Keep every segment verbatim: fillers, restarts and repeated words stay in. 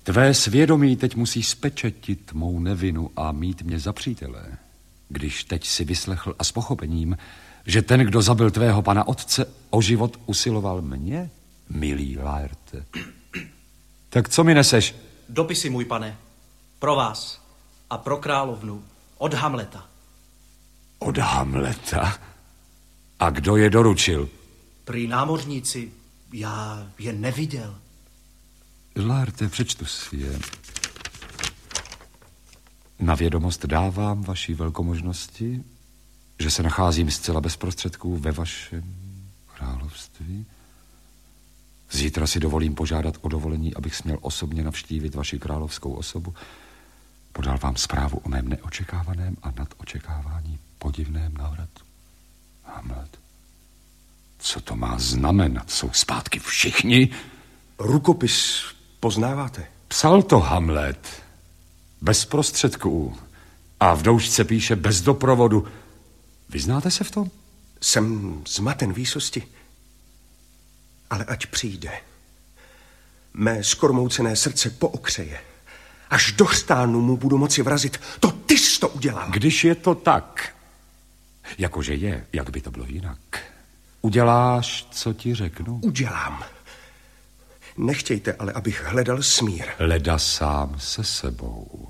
Tvé svědomí teď musí spečetit mou nevinu a mít mě za přítele. Když teď si vyslechl a s pochopením, že ten, kdo zabil tvého pana otce, o život usiloval mě, milý Laerte. Tak co mi neseš? Dopisy, můj pane, pro vás a pro královnu od Hamleta. Od Hamleta? A kdo je doručil? Prý námořníci, já je neviděl. Laerte, přečtu si je. Na vědomost dávám vaší velkomožnosti, že se nacházím zcela bez prostředků ve vašem království. Zítra si dovolím požádat o dovolení, abych směl osobně navštívit vaši královskou osobu. Podal vám zprávu o mém neočekávaném a nad očekávání podivném návratu. Hamlet. Co to má znamenat? Jsou zpátky všichni? Rukopis poznáváte? Psal to Hamlet. Bez prostředků. A v doušce píše bez doprovodu. Vyznáte se v tom? Jsem zmaten výsosti. Ale ať přijde. Mé skormoucené srdce pookřeje. Až do chřtánu mu budu moci vrazit. To ty jsi to udělal. Když je to tak, jakože je, jak by to bylo jinak, uděláš, co ti řeknu? Udělám. Nechtějte ale, abych hledal smír. Leda sám se sebou.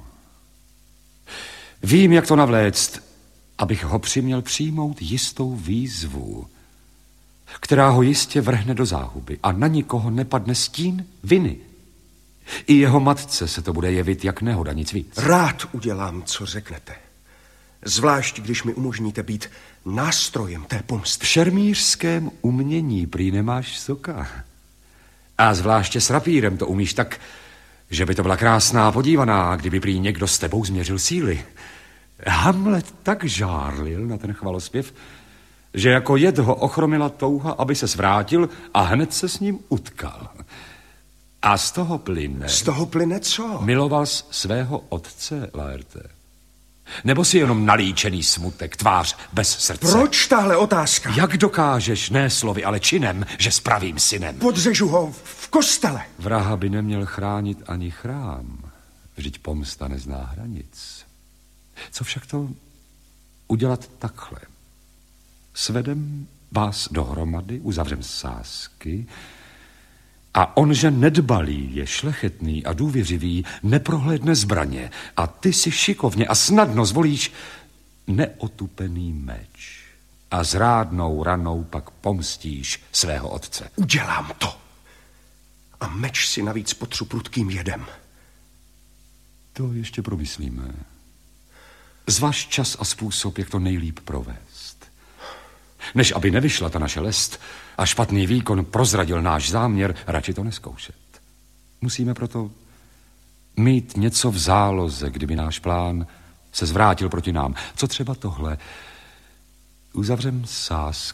Vím, jak to navléct, abych ho přiměl přijmout jistou výzvu, která ho jistě vrhne do záhuby a na nikoho nepadne stín viny. I jeho matce se to bude jevit jak nehoda, nic víc. Rád udělám, co řeknete. Zvlášť, když mi umožníte být nástrojem té pomsty. V šermířském umění prý nemáš soka. A zvláště s rapírem to umíš tak, že by to byla krásná podívaná, kdyby prý někdo s tebou změřil síly. Hamlet tak žárlil na ten chvalospěv, že jako jed ho ochromila touha, aby se zvrátil a hned se s ním utkal. A z toho plyne... Z toho plyne co? Miloval jsi svého otce, Laerte. Nebo si jenom nalíčený smutek, tvář bez srdce? Proč tahle otázka? Jak dokážeš, ne slovy, ale činem, že s pravým synem? Podřežu ho v kostele. Vraha by neměl chránit ani chrám. Vždyť pomsta nezná hranic. Co však to udělat takhle? Svedem vás dohromady, uzavřem sázky a on, že nedbalý, je šlechetný a důvěřivý, neprohlédne zbraně a ty si šikovně a snadno zvolíš neotupený meč a zrádnou ranou pak pomstíš svého otce. Udělám to. A meč si navíc potřu prudkým jedem. To ještě promyslíme. Zvaž čas a způsob, jak to nejlíp provést. Než aby nevyšla ta naše lest a špatný výkon prozradil náš záměr, radši to neskoušet. Musíme proto mít něco v záloze, kdyby náš plán se zvrátil proti nám. Co třeba tohle? Uzavřem sázky